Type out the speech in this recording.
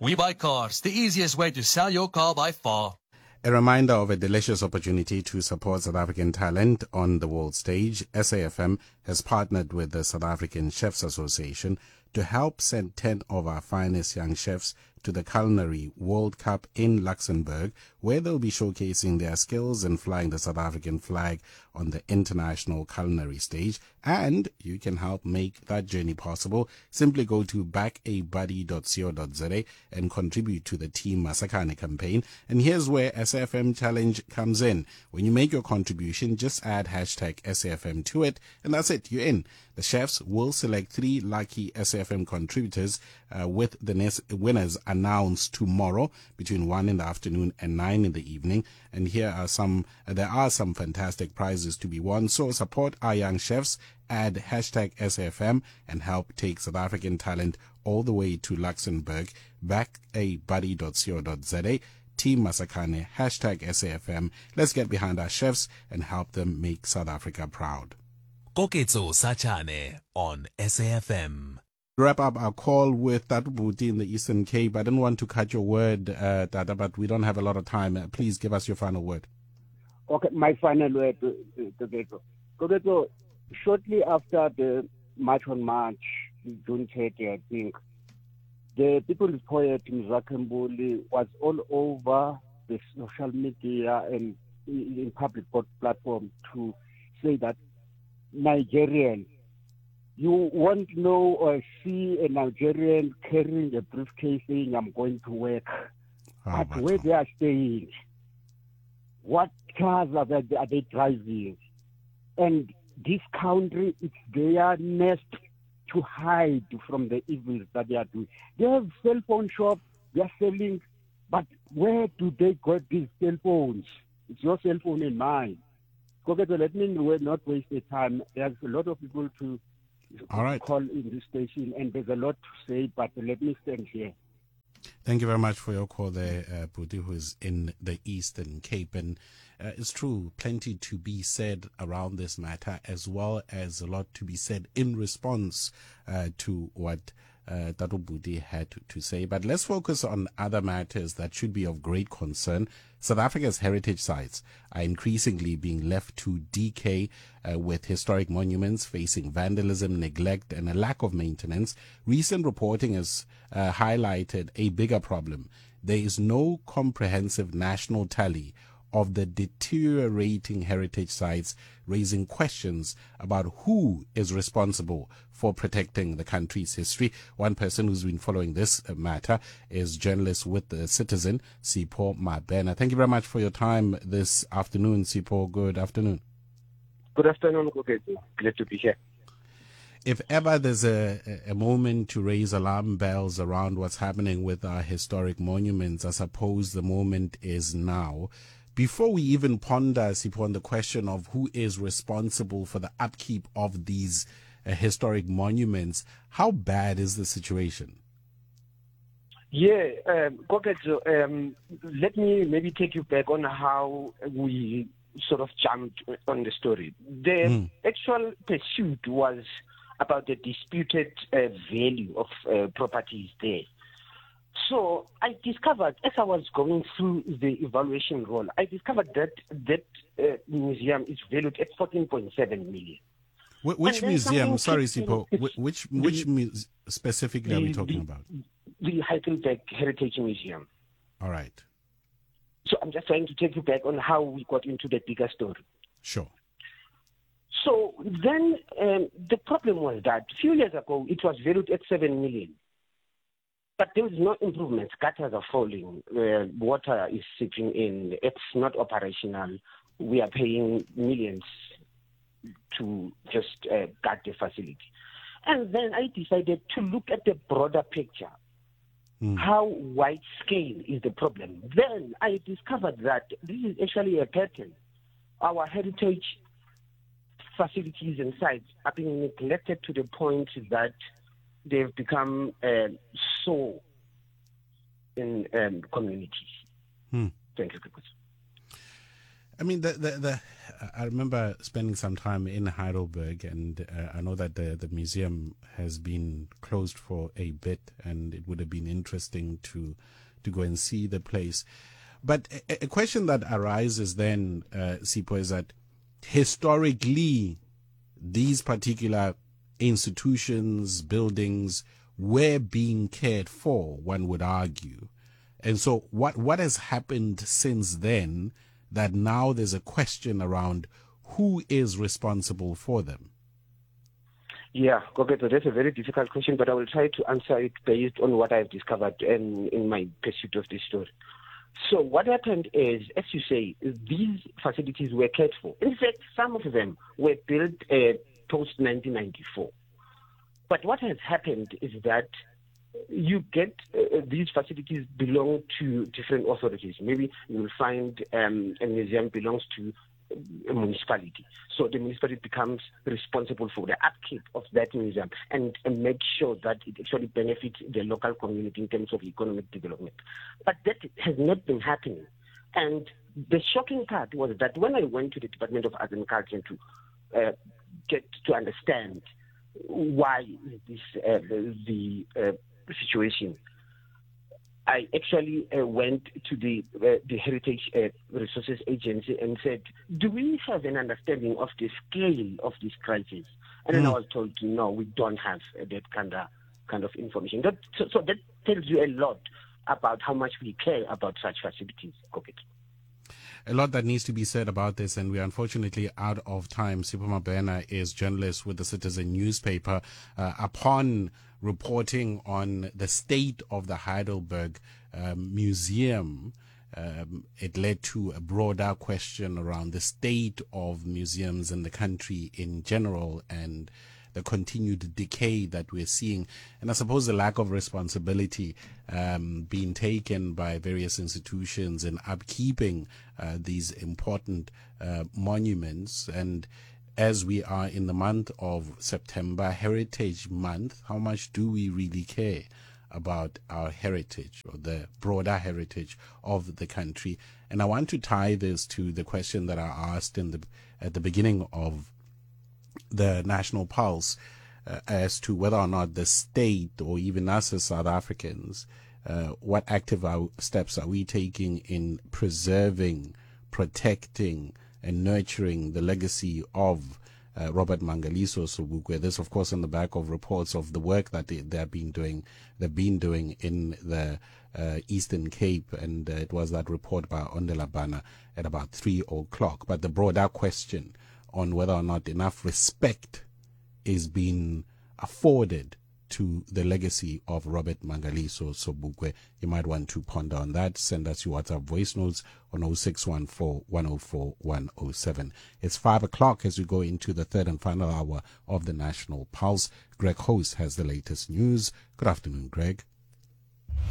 We Buy Cars, the easiest way to sell your car by far. A reminder of a delicious opportunity to support South African talent on the world stage. SAFM has partnered with the South African Chefs Association to help send 10 of our finest young chefs to the Culinary World Cup in Luxembourg, where they'll be showcasing their skills and flying the South African flag on the international culinary stage. And you can help make that journey possible. Simply go to backabuddy.co.za and contribute to the Team Masakane campaign. And here's where SAFM Challenge comes in. When you make your contribution, just add hashtag SAFM to it, and that's it, you're in. The chefs will select 3 lucky SAFM contributors with the winners announced tomorrow between 1 in the afternoon and 9 in the evening. And there are some fantastic prizes to be won. So support our young chefs, add hashtag SAFM, and help take South African talent all the way to Luxembourg. Backabuddy.co.za. Team Masakane, hashtag SAFM. Let's get behind our chefs and help them make South Africa proud. Koketso Sachane on SAFM. Wrap up our call with Tata Buti in the Eastern Cape. I don't want to cut your word, Tata, but we don't have a lot of time. Please give us your final word. Okay, my final word, Koketso. Shortly after the March on March, June 30, I think, the people's poet Mzwakhe Mbuli was all over the social media and in public platform to say that Nigerian, you won't know or see a Nigerian carrying a briefcase saying, I'm going to work. But where they are staying, what cars are they driving? And this country, it's their nest to hide from the evils that they are doing. They have cell phone shops, they are selling, but where do they get these cell phones? It's your cell phone and mine. Okay, so let me not waste the time. There's a lot of people to call in this station, and there's a lot to say, but let me stand here. Thank you very much for your call there, Buti, who is in the Eastern Cape. And it's true, plenty to be said around this matter, as well as a lot to be said in response to what Tata Buti had to say. But let's focus on other matters that should be of great concern. South Africa's heritage sites are increasingly being left to decay, with historic monuments facing vandalism, neglect, and a lack of maintenance. Recent reporting has highlighted a bigger problem. There is no comprehensive national tally of the deteriorating heritage sites, raising questions about who is responsible for protecting the country's history. One person who's been following this matter is journalist with The Citizen, Sipho Mabena. Thank you very much for your time this afternoon, Sipho. Good afternoon. Good afternoon, Koketso. Glad to be here. If ever there's a moment to raise alarm bells around what's happening with our historic monuments, I suppose the moment is now. Before we even ponder, Sipho, on the question of who is responsible for the upkeep of these historic monuments, how bad is the situation? Yeah, Koketso, let me maybe take you back on how we sort of jumped on the story. The actual pursuit was about the disputed value of properties there. So I discovered, as I was going through the evaluation role, I discovered that museum is valued at 14.7 million. Which museum? Sorry, Sipho. Which specifically are we talking about? The Heidelberg Heritage Museum. All right. So I'm just trying to take you back on how we got into the bigger story. Sure. So then the problem was that a few years ago, it was valued at 7 million. But there is no improvement. Gutters are falling. Water is seeping in. It's not operational. We are paying millions to just guard the facility. And then I decided to look at the broader picture. How wide scale is the problem? Then I discovered that this is actually a pattern. Our heritage facilities and sites are being neglected to the point that they've become so in communities. Thank you. I mean, I remember spending some time in Heidelberg, and I know that the museum has been closed for a bit, and it would have been interesting to go and see the place. But a question that arises then, Sipho, is that historically, these particular institutions, buildings, were being cared for, one would argue. And so what has happened since then that now there's a question around who is responsible for them? Yeah, Koketo, that's a very difficult question, but I will try to answer it based on what I've discovered in my pursuit of this story. So what happened is, as you say, these facilities were cared for. In fact, some of them were built post-1994. But what has happened is that you get these facilities belong to different authorities. Maybe you will find a museum belongs to a municipality. So the municipality becomes responsible for the upkeep of that museum and make sure that it actually benefits the local community in terms of economic development. But that has not been happening. And the shocking part was that when I went to the Department of Arts and Culture to get to understand why this the situation, I actually went to the Heritage Resources Agency and said, do we have an understanding of the scale of this crisis? And then I was told, no, we don't have that kind of information. So that tells you a lot about how much we care about such facilities. A lot that needs to be said about this, and we're unfortunately out of time. Sipho Mabena is journalist with the Citizen newspaper. Upon reporting on the state of the Heidelberg Museum, it led to a broader question around the state of museums in the country in general and the continued decay that we're seeing. And I suppose the lack of responsibility being taken by various institutions in upkeeping these important monuments. And as we are in the month of September, Heritage Month, how much do we really care about our heritage or the broader heritage of the country? And I want to tie this to the question that I asked at the beginning of the National Pulse as to whether or not the state or even us as South Africans, what active steps are we taking in preserving, protecting and nurturing the legacy of Robert Mangaliso Sobukwe. This, of course, on the back of reports of the work that they've been doing in the Eastern Cape, and it was that report by Ondela Bana at about 3:00. But the broader question on whether or not enough respect is being afforded to the legacy of Robert Mangaliso Sobukwe. You might want to ponder on that. Send us your WhatsApp voice notes on 0614 104 107. It's 5:00 as we go into the third and final hour of the National Pulse. Greg Host has the latest news. Good afternoon, Greg.